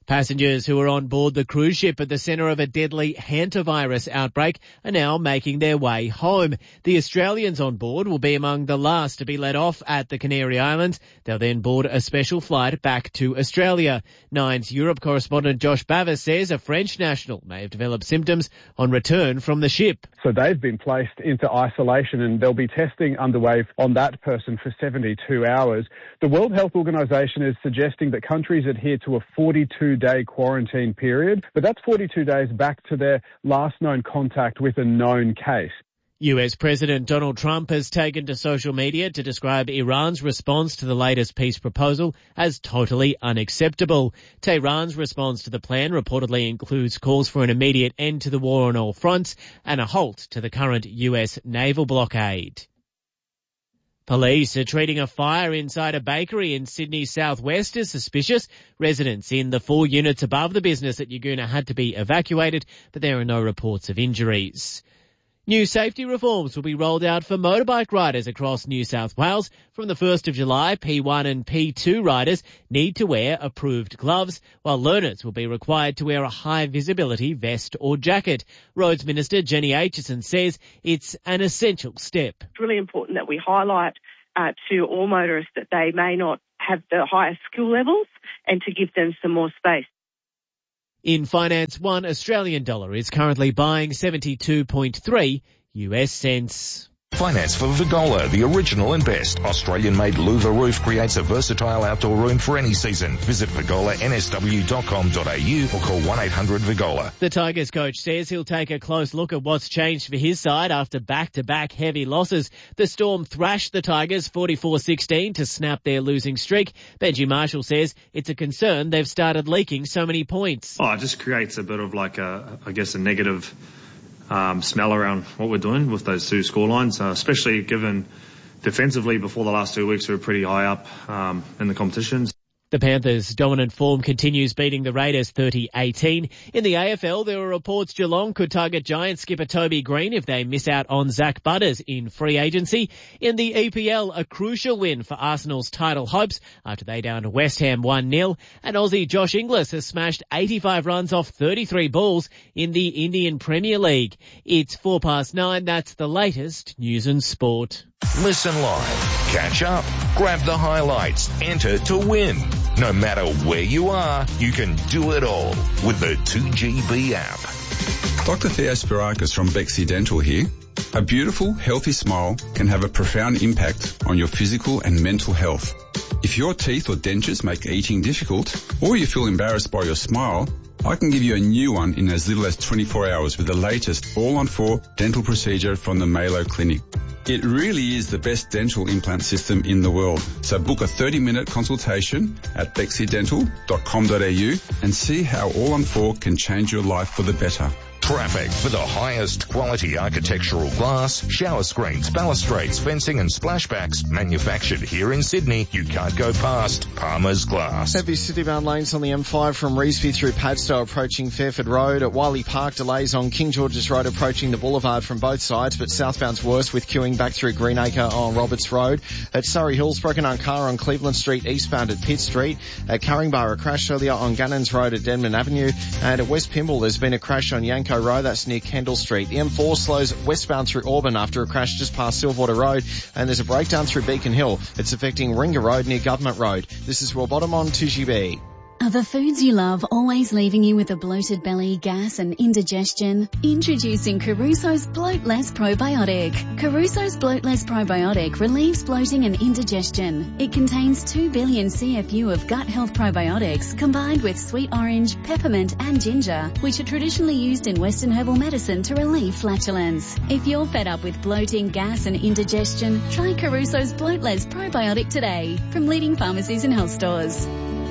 Passengers who were on board the cruise ship at the centre of a deadly hantavirus outbreak are now making their way home. The Australians on board will be among the last to be let off at the Canary Islands. They'll then board a special flight back to Australia. Nine's Europe correspondent Josh Bavis says a French national may have developed symptoms on return from the ship. So they've been placed into isolation and there'll be testing underway on that person for seventy-two hours. The World Health Organization is suggesting that countries adhere to a forty-two day quarantine period, but that's forty-two days back to their last known contact with a known case. U S President Donald Trump has taken to social media to describe Iran's response to the latest peace proposal as totally unacceptable. Tehran's response to the plan reportedly includes calls for an immediate end to the war on all fronts and a halt to the current U S naval blockade. Police are treating a fire inside a bakery in Sydney's southwest as suspicious. Residents in the four units above the business at Yagoona had to be evacuated, but there are no reports of injuries. New safety reforms will be rolled out for motorbike riders across New South Wales. From the first of July, P one and P two riders need to wear approved gloves, while learners will be required to wear a high-visibility vest or jacket. Roads Minister Jenny Aitchison says it's an essential step. It's really important that we highlight uh, to all motorists that they may not have the highest skill levels and to give them some more space. In finance, one Australian dollar is currently buying seventy-two point three U S cents. Finance for Vigola, the original and best Australian-made louver roof, creates a versatile outdoor room for any season. Visit vigola n s w dot com dot a u or call one eight hundred Vigola. The Tigers coach says he'll take a close look at what's changed for his side after back-to-back heavy losses. The Storm thrashed the Tigers forty-four sixteen to snap their losing streak. Benji Marshall says it's a concern they've started leaking so many points. Oh, it just creates a bit of like a, I guess, a negative Um, smell around what we're doing with those two scorelines, uh, especially given defensively before the last two weeks we were pretty high up um, in the competitions. The Panthers' dominant form continues, beating the Raiders thirty eighteen. In the A F L, there were reports Geelong could target Giants skipper Toby Green if they miss out on Zach Butters in free agency. In the E P L, a crucial win for Arsenal's title hopes after they downed West Ham one nil. And Aussie Josh Inglis has smashed eighty-five runs off thirty-three balls in the Indian Premier League. It's four past nine. That's the latest news and sport. Listen live, catch up, grab the highlights, enter to win. No matter where you are, you can do it all with the two G B app. Doctor Theo Spirakis from Bexy Dental here. A beautiful, healthy smile can have a profound impact on your physical and mental health. If your teeth or dentures make eating difficult, or you feel embarrassed by your smile, I can give you a new one in as little as twenty-four hours with the latest all-on-four dental procedure from the Malo Clinic. It really is the best dental implant system in the world. So book a thirty minute consultation at bexy dental dot com dot a u and see how all on four can change your life for the better. Traffic for the highest quality architectural glass, shower screens, balustrades, fencing and splashbacks manufactured here in Sydney. You can't go past Palmer's Glass. Heavy city-bound lanes on the M five from Revesby through Padstow approaching Fairford Road. At Wiley Park, delays on King George's Road approaching the boulevard from both sides, but southbound's worse with queuing back through Greenacre on Roberts Road. At Surrey Hills, broken down car on Cleveland Street eastbound at Pitt Street. At Carringbar, a crash earlier on Gannons Road at Denman Avenue. And at West Pymble, there's been a crash on Yanko Road, that's near Kendall Street. The M four slows westbound through Auburn after a crash just past Silverwater Road, and there's a breakdown through Beacon Hill. It's affecting Ringa Road near Government Road. This is Will Bottom on two G B. Are the foods you love always leaving you with a bloated belly, gas and indigestion? Introducing Caruso's Bloatless Probiotic. Caruso's Bloatless Probiotic relieves bloating and indigestion. It contains two billion C F U of gut health probiotics combined with sweet orange, peppermint and ginger, which are traditionally used in Western herbal medicine to relieve flatulence. If you're fed up with bloating, gas and indigestion, try Caruso's Bloatless Probiotic today from leading pharmacies and health stores.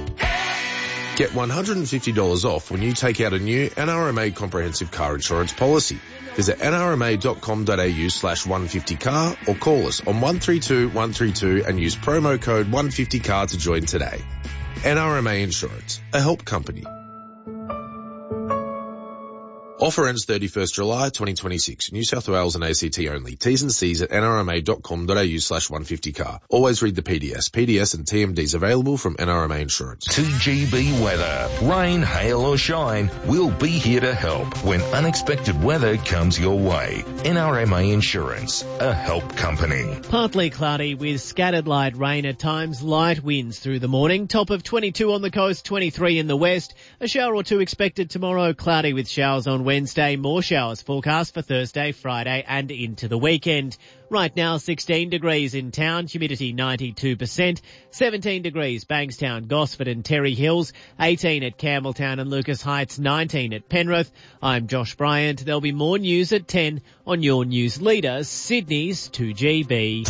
Get one hundred fifty dollars off when you take out a new N R M A comprehensive car insurance policy. Visit n r m a dot com dot a u slash one fifty car or call us on one three two one three two and use promo code one fifty car to join today. N R M A Insurance, a help company. Offer ends thirty-first July twenty twenty-six. New South Wales and A C T only. T's and C's at nrma.com.au slash 150car. Always read the P D S. P D S and T M Ds available from N R M A Insurance. two G B weather. Rain, hail or shine, we'll be here to help when unexpected weather comes your way. N R M A Insurance, a help company. Partly cloudy with scattered light rain at times, light winds through the morning. Top of twenty-two on the coast, twenty-three in the west. A shower or two expected tomorrow, cloudy with showers on Wednesday. More showers forecast for Thursday, Friday and into the weekend. Right now, sixteen degrees in town, humidity ninety-two percent, seventeen degrees Bankstown, Gosford and Terry Hills, eighteen at Campbelltown and Lucas Heights, nineteen at Penrith. I'm Josh Bryant. There'll be more news at ten on your news leader, Sydney's two G B.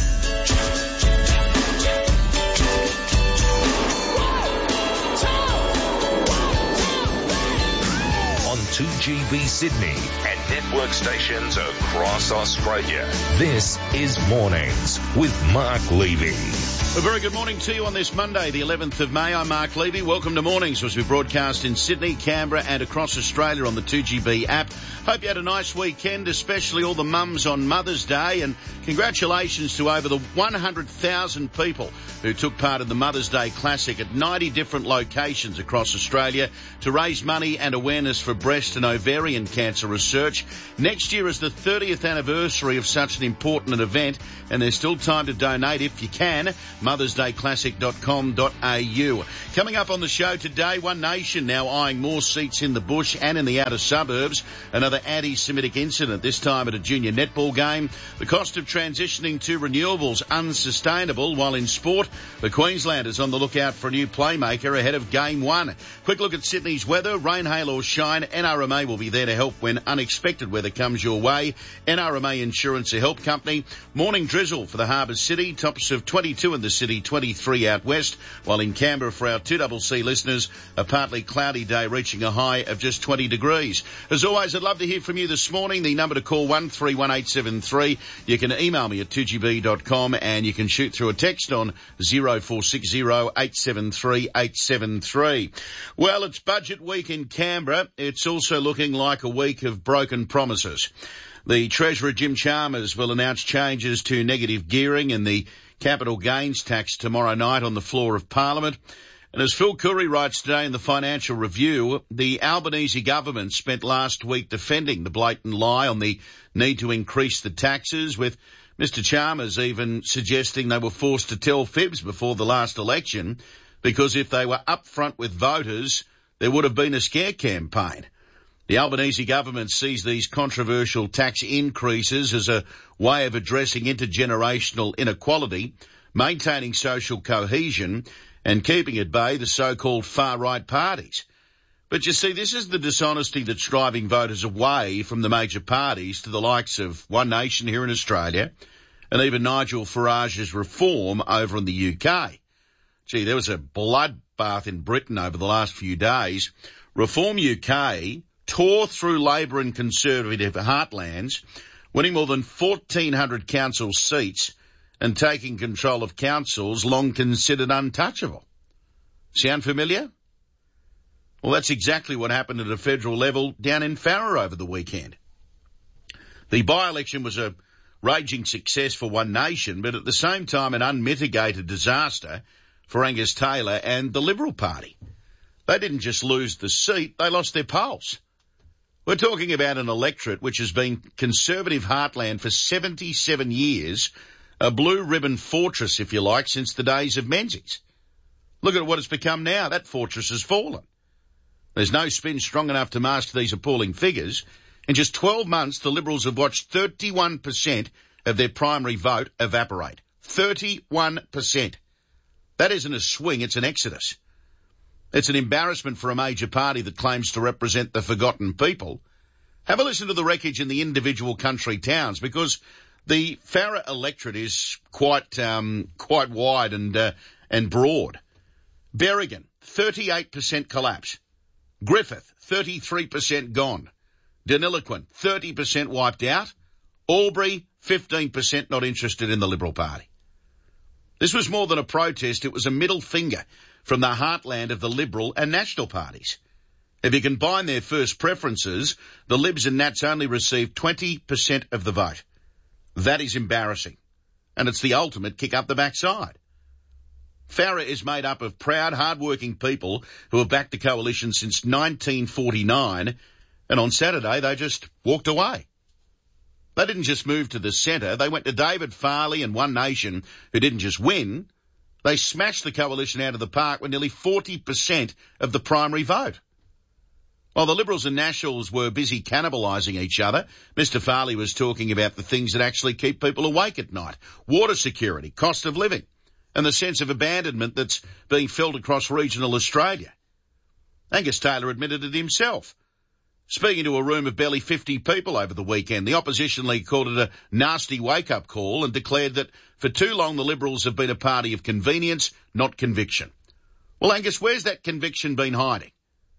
two G B Sydney and network stations across Australia. This is Mornings with Mark Levy. A very good morning to you on this Monday, the eleventh of May. I'm Mark Levy. Welcome to Mornings as we broadcast in Sydney, Canberra and across Australia on the two G B app. Hope you had a nice weekend, especially all the mums on Mother's Day, and congratulations to over the one hundred thousand people who took part in the Mother's Day Classic at ninety different locations across Australia to raise money and awareness for breast and ovarian cancer research. Next year is the thirtieth anniversary of such an important event, and there's still time to donate if you can. mothers day classic dot com dot a u. Coming up on the show today, One Nation now eyeing more seats in the bush and in the outer suburbs. Another anti-Semitic incident, this time at a junior netball game. The cost of transitioning to renewables unsustainable, while in sport, the Queenslanders on the lookout for a new playmaker ahead of game one. Quick look at Sydney's weather. Rain, hail or shine, N R M A will be there to help when unexpected weather comes your way. N R M A Insurance, a help company. Morning drizzle for the Harbour City. Tops of twenty-two in the city, twenty-three out west. While in Canberra for our two C C listeners, a partly cloudy day reaching a high of just twenty degrees. As always, I'd love to hear from you this morning. The number to call one three one eight seven three. You can email me at two g b dot com and you can shoot through a text on zero four six zero eight seven three eight seven three. Well, it's budget week in Canberra. It's also looking like a week of broken promises. The Treasurer Jim Chalmers will announce changes to negative gearing and the capital gains tax tomorrow night on the floor of Parliament. And as Phil Curry writes today in the Financial Review, the Albanese government spent last week defending the blatant lie on the need to increase the taxes, with Mister Chalmers even suggesting they were forced to tell fibs before the last election, because if they were upfront with voters, there would have been a scare campaign. The Albanese government sees these controversial tax increases as a way of addressing intergenerational inequality, maintaining social cohesion and keeping at bay the so-called far-right parties. But you see, this is the dishonesty that's driving voters away from the major parties to the likes of One Nation here in Australia and even Nigel Farage's Reform over in the U K. Gee, there was a bloodbath in Britain over the last few days. Reform U K tore through Labor and Conservative heartlands, winning more than fourteen hundred council seats and taking control of councils long considered untouchable. Sound familiar? Well, that's exactly what happened at a federal level down in Farrer over the weekend. The by-election was a raging success for One Nation, but at the same time an unmitigated disaster for Angus Taylor and the Liberal Party. They didn't just lose the seat, they lost their polls. We're talking about an electorate which has been Conservative heartland for seventy-seven years, a blue ribbon fortress, if you like, since the days of Menzies. Look at what it's become now. That fortress has fallen. There's no spin strong enough to master these appalling figures. In just twelve months, the Liberals have watched thirty-one percent of their primary vote evaporate. thirty-one percent. That isn't a swing, it's an exodus. It's an embarrassment for a major party that claims to represent the forgotten people. Have a listen to the wreckage in the individual country towns, because the Farrer electorate is quite um, quite wide and uh, and broad. Berrigan, thirty-eight percent collapse. Griffith, thirty-three percent gone. Deniliquin, thirty percent wiped out. Albury, fifteen percent not interested in the Liberal Party. This was more than a protest, it was a middle finger from the heartland of the Liberal and National parties. If you combine their first preferences, the Libs and Nats only received twenty percent of the vote. That is embarrassing. And it's the ultimate kick up the backside. Farah is made up of proud, hard-working people who have backed the coalition since nineteen forty-nine, and on Saturday they just walked away. They didn't just move to the centre, they went to David Farley and One Nation, who didn't just win, they smashed the coalition out of the park with nearly forty percent of the primary vote. While the Liberals and Nationals were busy cannibalising each other, Mister Farley was talking about the things that actually keep people awake at night. Water security, cost of living, and the sense of abandonment that's being felt across regional Australia. Angus Taylor admitted it himself. Speaking to a room of barely fifty people over the weekend, the opposition league called it a nasty wake-up call and declared that for too long the Liberals have been a party of convenience, not conviction. Well, Angus, where's that conviction been hiding?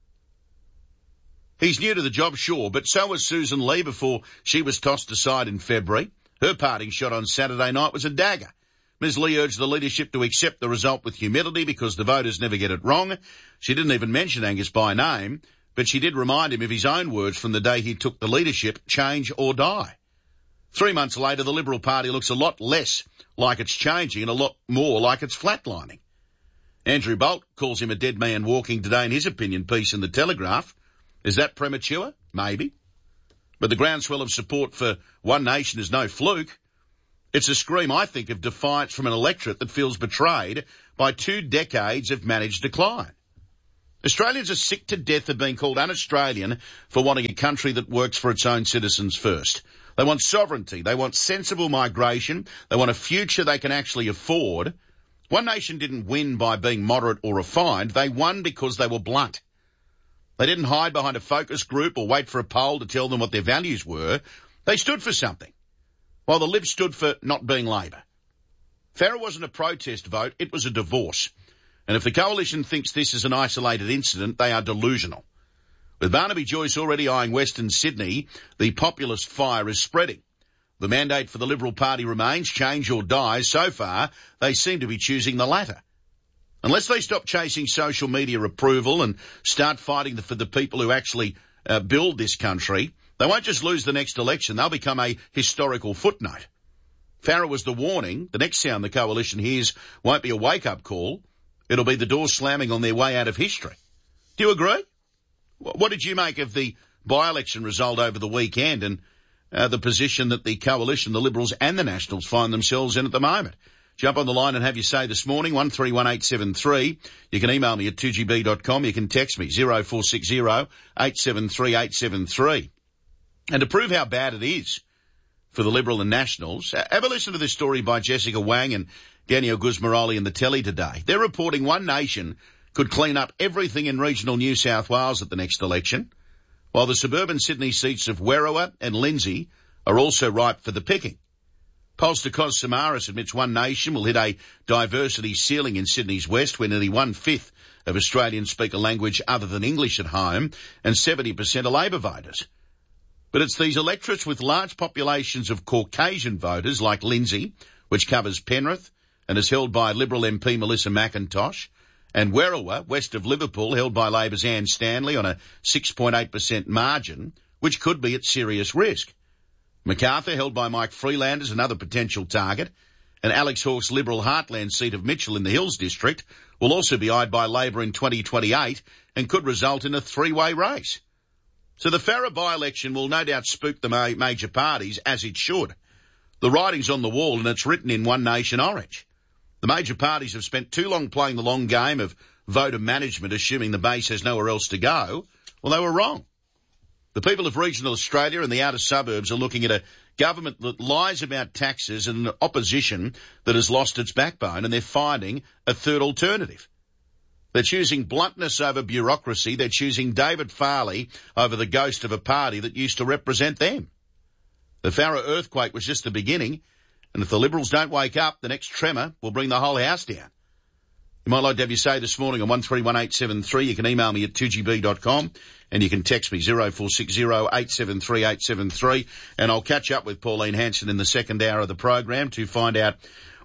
He's new to the job, sure, but so was Susan Lee before she was tossed aside in February. Her parting shot on Saturday night was a dagger. Miz Lee urged the leadership to accept the result with humility because the voters never get it wrong. She didn't even mention Angus by name, but she did remind him of his own words from the day he took the leadership, change or die. Three months later, the Liberal Party looks a lot less like it's changing and a lot more like it's flatlining. Andrew Bolt calls him a dead man walking today in his opinion piece in The Telegraph. Is that premature? Maybe. But the groundswell of support for One Nation is no fluke. It's a scream, I think, of defiance from an electorate that feels betrayed by two decades of managed decline. Australians are sick to death of being called un-Australian for wanting a country that works for its own citizens first. They want sovereignty. They want sensible migration. They want a future they can actually afford. One Nation didn't win by being moderate or refined. They won because they were blunt. They didn't hide behind a focus group or wait for a poll to tell them what their values were. They stood for something, while the Libs stood for not being Labor. Farah wasn't a protest vote, it was a divorce. And if the coalition thinks this is an isolated incident, they are delusional. With Barnaby Joyce already eyeing Western Sydney, the populist fire is spreading. The mandate for the Liberal Party remains change or die. So far, they seem to be choosing the latter. Unless they stop chasing social media approval and start fighting for the people who actually uh, build this country, they won't just lose the next election, they'll become a historical footnote. Farah was the warning. The next sound the coalition hears won't be a wake-up call. It'll be the door slamming on their way out of history. Do you agree? What did you make of the by-election result over the weekend and uh, the position that the coalition, the Liberals and the Nationals find themselves in at the moment? Jump on the line and have your say this morning, one three one eight seven three. You can email me at two g b dot com. You can text me, zero four six zero eight seven three eight seven three. And to prove how bad it is for the Liberal and Nationals, have a listen to this story by Jessica Wang and Daniel Guzmaroli in the telly today. They're reporting One Nation could clean up everything in regional New South Wales at the next election, while the suburban Sydney seats of Werriwa and Lindsay are also ripe for the picking. Pollster Cos Samaras admits One Nation will hit a diversity ceiling in Sydney's west, where nearly one-fifth of Australians speak a language other than English at home, and seventy percent are Labor voters. But it's these electorates with large populations of Caucasian voters, like Lindsay, which covers Penrith and is held by Liberal M P Melissa McIntosh, and Werriwa, west of Liverpool, held by Labor's Anne Stanley on a six point eight percent margin, which could be at serious risk. Macarthur, held by Mike Freeland, is another potential target, and Alex Hawke's Liberal Heartland seat of Mitchell in the Hills District will also be eyed by Labor in twenty twenty-eight and could result in a three-way race. So the Farah by-election will no doubt spook the ma- major parties, as it should. The writing's on the wall and it's written in One Nation orange. The major parties have spent too long playing the long game of voter management, assuming the base has nowhere else to go. Well, they were wrong. The people of regional Australia and the outer suburbs are looking at a government that lies about taxes and an opposition that has lost its backbone, and they're finding a third alternative. They're choosing bluntness over bureaucracy. They're choosing David Farley over the ghost of a party that used to represent them. The Farah earthquake was just the beginning, and if the Liberals don't wake up, the next tremor will bring the whole house down. You might like to have your say this morning on one three one eight seven three. You can email me at two g b dot com and you can text me zero four six zero eight seven three eight seven three, and I'll catch up with Pauline Hanson in the second hour of the program to find out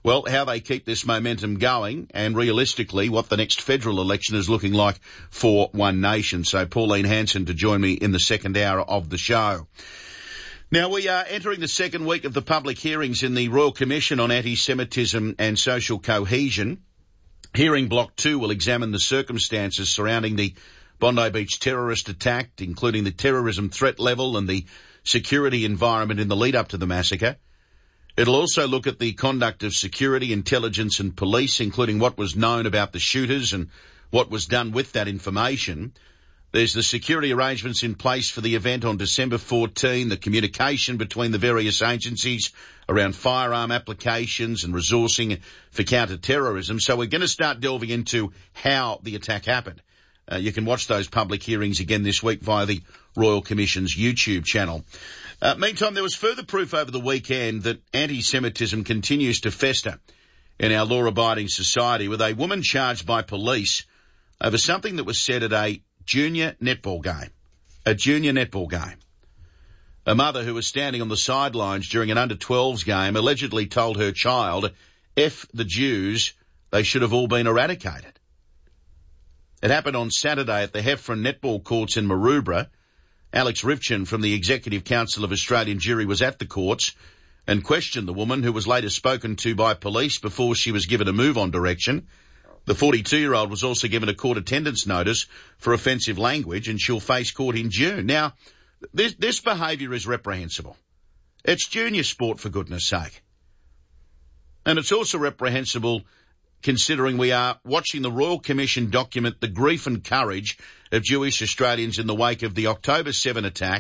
well, how they keep this momentum going and realistically what the next federal election is looking like for One Nation. So Pauline Hanson to join me in the second hour of the show. Now, we are entering the second week of the public hearings in the Royal Commission on Anti-Semitism and Social Cohesion. Hearing Block two will examine the circumstances surrounding the Bondi Beach terrorist attack, including the terrorism threat level and the security environment in the lead-up to the massacre. It'll also look at the conduct of security, intelligence and police, including what was known about the shooters and what was done with that information. There's the security arrangements in place for the event on December fourteenth, the communication between the various agencies around firearm applications and resourcing for counter-terrorism. So we're going to start delving into how the attack happened. Uh, you can watch those public hearings again this week via the Royal Commission's YouTube channel. Uh, meantime, there was further proof over the weekend that anti-Semitism continues to fester in our law-abiding society, with a woman charged by police over something that was said at a junior netball game. A junior netball game. A mother who was standing on the sidelines during an under twelves game allegedly told her child, F the Jews, they should have all been eradicated. It happened on Saturday at the Heffron netball courts in Maroubra. Alex Rivchin from the Executive Council of Australian Jewry was at the courts and questioned the woman, who was later spoken to by police before she was given a move-on direction. The forty-two-year-old was also given a court attendance notice for offensive language, and she'll face court in June. Now, this, this behaviour is reprehensible. It's junior sport, for goodness sake. And it's also reprehensible considering we are watching the Royal Commission document the grief and courage of Jewish Australians in the wake of the October seventh attack